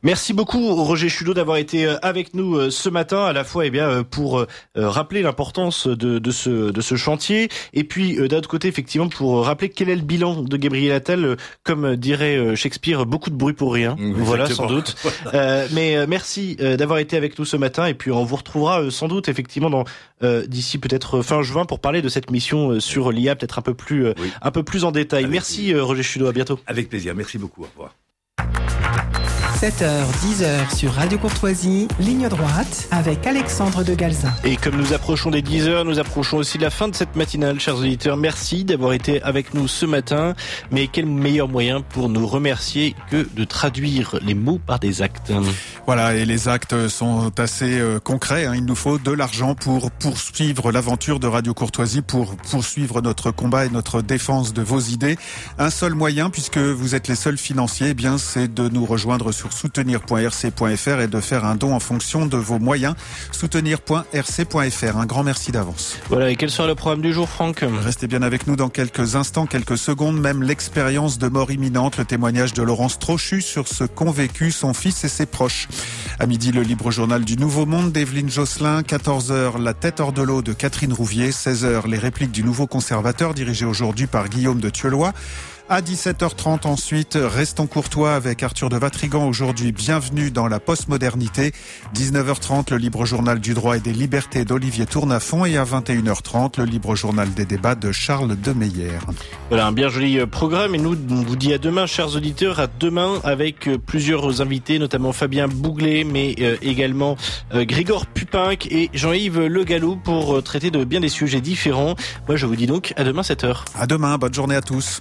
Merci beaucoup Roger Chudot d'avoir été avec nous ce matin, à la fois pour rappeler l'importance de ce chantier, et puis d'un autre côté effectivement pour rappeler quel est le bilan de Gabriel Attal. Comme dirait Shakespeare, beaucoup de bruit pour rien. Voilà, sans doute. Mais merci d'avoir été avec nous ce matin, et puis on vous retrouvera sans doute effectivement d'ici peut-être fin juin pour parler de cette mission sur l'IA, peut-être un peu plus en détail. Avec merci Roger Chudot, à bientôt. Avec plaisir, merci beaucoup, au revoir. 7h, 10h sur Radio Courtoisie, ligne droite avec Alexandre de Galzin. Et comme nous approchons des 10h, nous approchons aussi de la fin de cette matinale, chers auditeurs. Merci d'avoir été avec nous ce matin. Mais quel meilleur moyen pour nous remercier que de traduire les mots par des actes. Voilà, et les actes sont assez concrets. Il nous faut de l'argent pour poursuivre l'aventure de Radio Courtoisie, pour poursuivre notre combat et notre défense de vos idées. Un seul moyen, puisque vous êtes les seuls financiers, c'est de nous rejoindre sur soutenir.rc.fr et de faire un don en fonction de vos moyens. Soutenir.rc.fr. Un grand merci d'avance. Voilà, et quel sera le programme du jour, Franck ? Restez bien avec nous dans quelques instants, quelques secondes, même l'expérience de mort imminente, le témoignage de Laurence Trochu sur ce qu'ont vécu son fils et ses proches. À midi, le libre journal du Nouveau Monde d'Evelyne Josselin. 14h, la tête hors de l'eau de Catherine Rouvier. 16h, les répliques du Nouveau Conservateur dirigé aujourd'hui par Guillaume de Thieulois. À 17h30 ensuite, restons courtois avec Arthur de Vatrigan. Aujourd'hui, bienvenue dans la postmodernité. 19h30, le libre journal du droit et des libertés d'Olivier Tournafont. Et à 21h30, le libre journal des débats de Charles de Meyer. Voilà, un bien joli programme. Et nous, on vous dit à demain, chers auditeurs. À demain avec plusieurs invités, notamment Fabien Bouglet, mais également Grégor Pupinck et Jean-Yves Le Gallou pour traiter de bien des sujets différents. Moi, je vous dis donc à demain 7h. À demain, bonne journée à tous.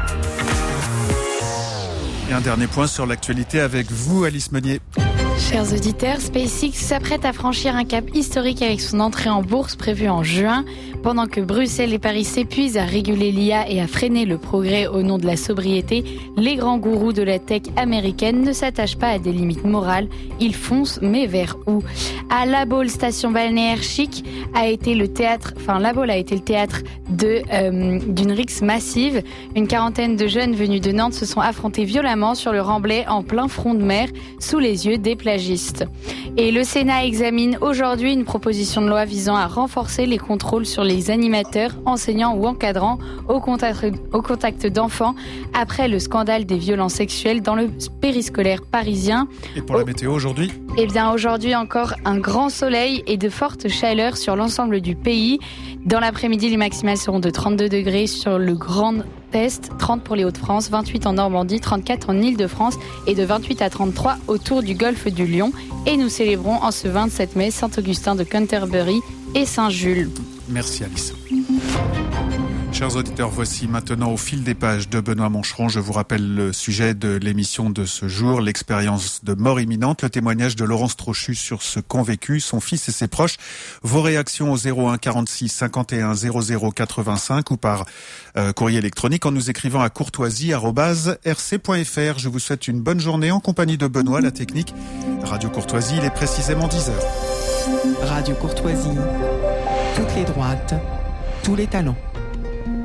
Et un dernier point sur l'actualité avec vous, Alice Meunier. Chers auditeurs, SpaceX s'apprête à franchir un cap historique avec son entrée en bourse prévue en juin. Pendant que Bruxelles et Paris s'épuisent à réguler l'IA et à freiner le progrès au nom de la sobriété, les grands gourous de la tech américaine ne s'attachent pas à des limites morales. Ils foncent, mais vers où ? À La Baule, station balnéaire chic, La Baule a été le théâtre d'une rixe massive. Une quarantaine de jeunes venus de Nantes se sont affrontés violemment sur le remblai en plein front de mer, sous les yeux des plagistes. Et le Sénat examine aujourd'hui une proposition de loi visant à renforcer les contrôles sur les animateurs, enseignants ou encadrants au contact d'enfants après le scandale des violences sexuelles dans le périscolaire parisien. Et pour la météo aujourd'hui ? Eh bien aujourd'hui encore un grand soleil et de fortes chaleurs sur l'ensemble du pays. Dans l'après-midi, les maximales seront de 32 degrés sur le Grand Est, 30 pour les Hauts-de-France, 28 en Normandie, 34 en Île-de-France et de 28 à 33 autour du golfe du Lion. Et nous célébrons en ce 27 mai Saint-Augustin de Canterbury et Saint-Jules. Merci Alice. Chers auditeurs, voici maintenant au fil des pages de Benoît Moncheron. Je vous rappelle le sujet de l'émission de ce jour, l'expérience de mort imminente, le témoignage de Laurence Trochu sur ce qu'ont vécu son fils et ses proches. Vos réactions au 01 46 51 00 85 ou par courrier électronique en nous écrivant à courtoisie@rc.fr. Je vous souhaite une bonne journée en compagnie de Benoît, la technique. Radio Courtoisie, il est précisément 10h. Radio Courtoisie, toutes les droites, tous les talents.